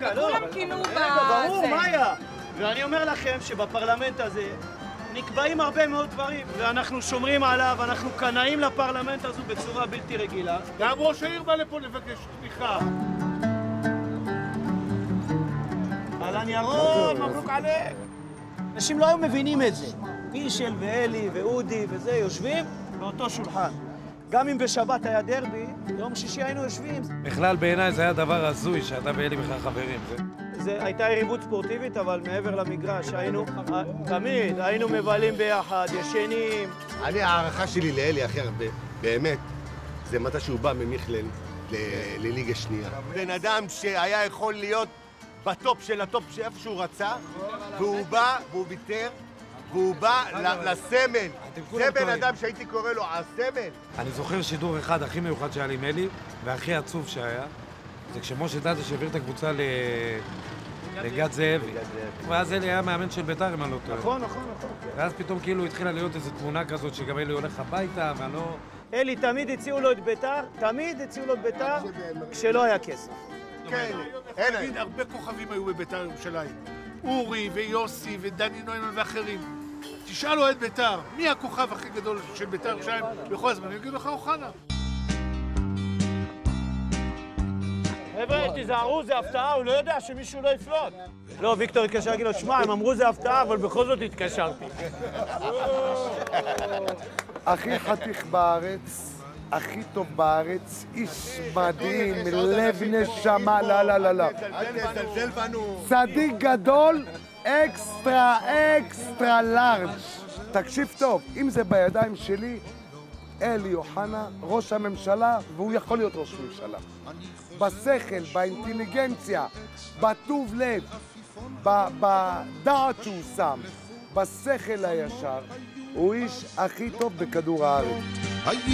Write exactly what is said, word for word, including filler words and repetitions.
כולם כאילו בזה. ברור, מה היה? ואני אומר לכם שבפרלמנט הזה נקבעים הרבה מאוד דברים, ואנחנו שומרים עליו, אנחנו קנאים לפרלמנט הזו בצורה בלתי רגילה. גם ראש העיר בא לפה לבקש תמיכה. אהלן ירון, מברוק עליך. אנשים לא היו מבינים את זה. מישל ואלי ואודי וזה יושבים באותו שולחן. גם אם בשבת היה דרבי, יום שישי היינו יושבים. בכלל בעיניי זה היה דבר הזוי שאתה ואלי בכלל חברים. זה... זה הייתה יריבות ספורטיבית, אבל מעבר למגרש היינו, תמיד היינו מבלים ביחד, ישנים. אני, הערכה שלי לאלי הכי הרבה, באמת, זה מתי שהוא בא ממיכלן לליגה שנייה. בן אדם שהיה יכול להיות בטופ של הטופ שאיפה שהוא רצה, והוא בא, והוא ויתר, והוא בא לסמל. זה בן אדם שהייתי קורא לו הסמל. אני זוכר שידור אחד הכי מיוחד שהיה לי עם אלי, והכי עצוב שהיה, זה כשמשה דדש שהעביר את הקבוצה לגד זאבי. ואז אלי היה מאמן של בית"ר, אם אני לא טועה. נכון, נכון, נכון. ואז פתאום כאילו התחילה להיות איזו תמונה כזאת שגם אלי הולך הביתה, ואני לא... אלי תמיד הציעו לו את בית"ר, תמיד הציעו לו את בית"ר כשלא היה כסף. כן, אין. הרבה כוכבים היו בבית"ר ירושלים. אורי ויוסי ודני נוימן ואחרים. תשאל לו את בית"ר, מי הכוכב הכי גדול של בית"ר ירושלים בכל הזמן? אני אגיד לך אוחנה. חבר'ה, תיזהרו, זה הפתעה, הוא לא יודע שמישהו לא יפלוט. לא, ויקטור התקשר להגיד לו, שמע, הם אמרו זה הפתעה, אבל בכל זאת התקשרתי. הכי חתיך בארץ, הכי טוב בארץ, איש מדהים, לב נשמה, לא, לא, לא, לא. צדיק גדול, אקסטרה, אקסטרה לארג'. תקשיב טוב, אם זה בידיים שלי, אלי אוחנה, ראש הממשלה, והוא יכול להיות ראש ממשלה. בשכל, באינטליגנציה, בטוב לב, בדעת שהוא שם, בשכל הישר, הוא איש הכי טוב בכדור הארץ.